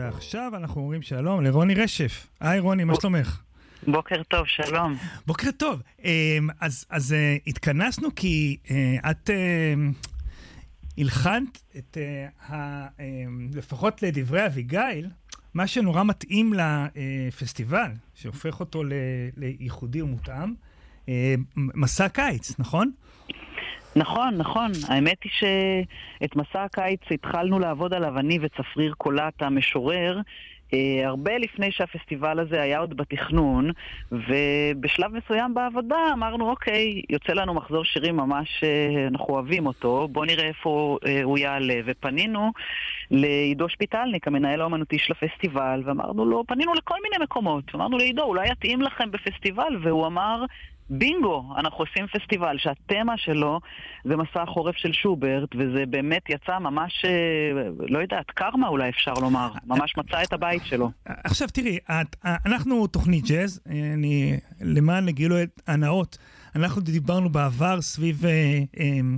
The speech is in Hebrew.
ועכשיו אנחנו אומרים שלום לרוני רשף. היי רוני, מה שלומך? בוקר טוב, שלום. בוקר טוב. אז התכנסנו כי את הלחנת את לפחות לדברי אביגיל, מה שנורא מתאים לפסטיבל, שהופך אותו לייחודי ומותאם, מסע קיץ, נכון? נכון, נכון. האמת היא שאת מסע הקיץ התחלנו לעבוד עליו אני וצפריר קולט המשורר, הרבה לפני שהפסטיבל הזה היה עוד בתכנון, ובשלב מסוים בעבודה אמרנו, אוקיי, יוצא לנו מחזור שירים ממש, אנחנו אוהבים אותו, בוא נראה איפה הוא יעלה, ופנינו לעידו שפיטלניק, המנהל האומנותי של הפסטיבל, ואמרנו לו, פנינו לכל מיני מקומות, אמרנו לעידו, אולי יתאים לכם בפסטיבל, והוא אמר, בינגו, אנחנו עושים פסטיבל שהתמה שלו זה מסע החורף של שוברט, וזה באמת יצא ממש, לא יודעת, קרמה אולי אפשר לומר, ממש מצא את הבית שלו. עכשיו תראי, אנחנו תוכנית ג'אז, למען לגילו את הנאות, אנחנו דיברנו בעבר סביב